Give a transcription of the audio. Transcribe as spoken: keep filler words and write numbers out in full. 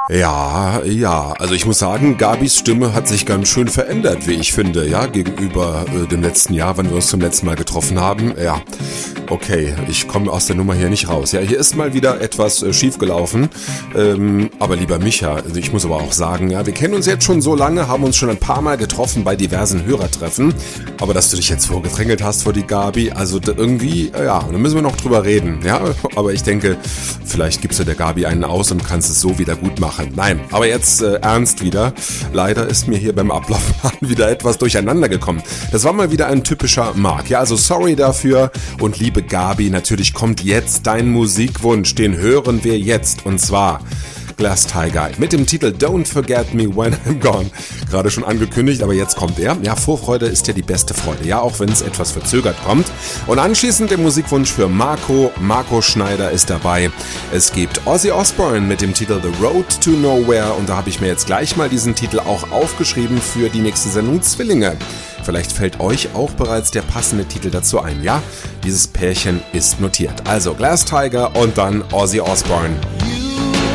Ja, ja, also ich muss sagen, Gabis Stimme hat sich ganz schön verändert, wie ich finde, ja, gegenüber äh, dem letzten Jahr, wann wir uns zum letzten Mal getroffen haben. Ja, okay, ich komme aus der Nummer hier nicht raus. Ja, hier ist mal wieder etwas äh, schiefgelaufen, ähm, aber lieber Micha, also ich muss aber auch sagen, ja, wir kennen uns jetzt schon so lange, haben uns schon ein paar Mal getroffen bei diversen Hörertreffen, aber dass du dich jetzt vorgedrängelt hast vor die Gabi, also da irgendwie, äh, ja, da müssen wir noch drüber reden, ja, aber ich denke, vielleicht gibst du der Gabi einen aus und kannst es so wieder gut machen. Nein, aber jetzt äh, ernst wieder. Leider ist mir hier beim Ablaufplan wieder etwas durcheinander gekommen. Das war mal wieder ein typischer Mark. Ja, also sorry dafür. Und liebe Gabi, natürlich kommt jetzt dein Musikwunsch. Den hören wir jetzt. Und zwar Glass Tiger mit dem Titel Don't Forget Me When I'm Gone. Gerade schon angekündigt, aber jetzt kommt er. Ja, Vorfreude ist ja die beste Freude. Ja, auch wenn es etwas verzögert kommt. Und anschließend der Musikwunsch für Marco. Marco Schneider ist dabei. Es gibt Ozzy Osbourne mit dem Titel The Road to Nowhere. Und da habe ich mir jetzt gleich mal diesen Titel auch aufgeschrieben für die nächste Sendung Zwillinge. Vielleicht fällt euch auch bereits der passende Titel dazu ein. Ja, dieses Pärchen ist notiert. Also Glass Tiger und dann Ozzy Osbourne.